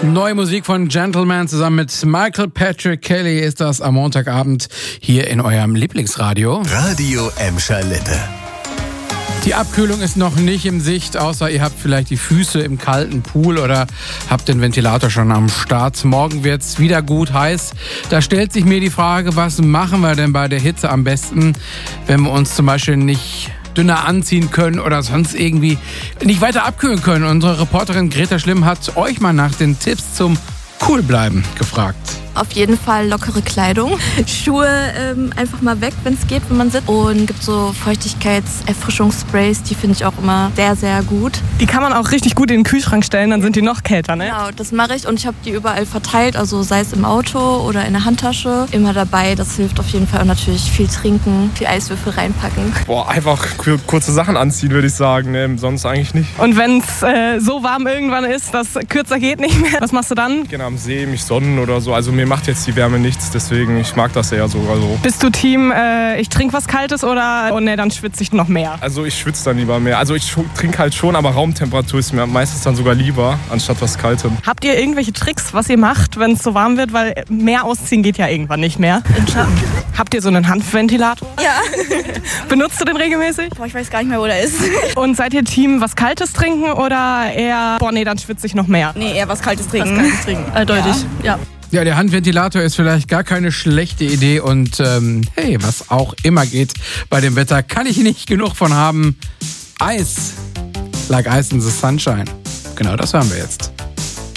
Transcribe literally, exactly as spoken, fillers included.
Neue Musik von Gentleman zusammen mit Michael Patrick Kelly ist das am Montagabend hier in eurem Lieblingsradio. Radio Emscher Lippe. Die Abkühlung ist noch nicht in Sicht, außer ihr habt vielleicht die Füße im kalten Pool oder habt den Ventilator schon am Start. Morgen wird's wieder gut heiß. Da stellt sich mir die Frage, was machen wir denn bei der Hitze am besten, wenn wir uns zum Beispiel nicht dünner anziehen können oder sonst irgendwie nicht weiter abkühlen können. Unsere Reporterin Greta Schlimm hat euch mal nach den Tipps zum Coolbleiben gefragt. Auf jeden Fall lockere Kleidung. Schuhe ähm, einfach mal weg, wenn es geht, wenn man sitzt. Und gibt so Feuchtigkeitserfrischungssprays, die finde ich auch immer sehr, sehr gut. Die kann man auch richtig gut in den Kühlschrank stellen, dann sind die noch kälter, ne? Genau, das mache ich und ich habe die überall verteilt, also sei es im Auto oder in der Handtasche. Immer dabei, das hilft auf jeden Fall. Und natürlich viel trinken, viel Eiswürfel reinpacken. Boah, einfach kurze Sachen anziehen, würde ich sagen, ne? Sonst eigentlich nicht. Und wenn es äh, so warm irgendwann ist, dass kürzer geht nicht mehr, was machst du dann? Ich gehe am See, mich sonnen oder so, also mir macht jetzt die Wärme nichts, deswegen ich mag das eher sogar so. Bist du Team, äh, ich trinke was Kaltes oder oh ne, dann schwitze ich noch mehr? Also ich schwitze dann lieber mehr. Also ich trinke halt schon, aber Raumtemperatur ist mir meistens dann sogar lieber, anstatt was Kaltem. Habt ihr irgendwelche Tricks, was ihr macht, wenn es so warm wird? Weil mehr ausziehen geht ja irgendwann nicht mehr. In Schatten. Habt ihr so einen Handventilator? Ja. Benutzt du den regelmäßig? Boah, ich weiß gar nicht mehr, wo der ist. Und seid ihr Team was Kaltes trinken oder eher, boah nee, dann schwitze ich noch mehr? Nee, eher was Kaltes trinken. Was Kaltes trinken. Eindeutig, ja. ja. Ja, der Handventilator ist vielleicht gar keine schlechte Idee und ähm, hey, was auch immer geht bei dem Wetter, kann ich nicht genug von haben. Eis, like ice in the sunshine. Genau, das hören wir jetzt.